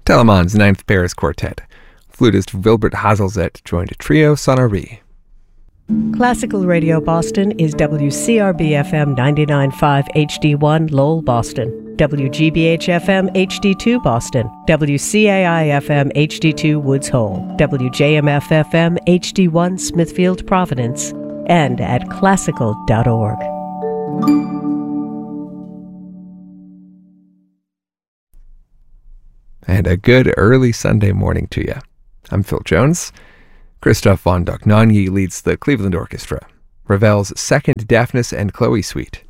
Telemann's Ninth Paris Quartet. Flutist Wilbert Hazelzet joined Trio Sonnerie. Classical Radio Boston is WCRB-FM 99.5 HD1 Lowell, Boston, WGBH-FM HD2 Boston, WCAI-FM HD2 Woods Hole, WJMF-FM HD1 Smithfield, Providence, and at classical.org. And a good early Sunday morning to you. I'm Phil Jones. Christoph von Dohnanyi leads the Cleveland Orchestra, Ravel's Second Daphnis and Chloe Suite.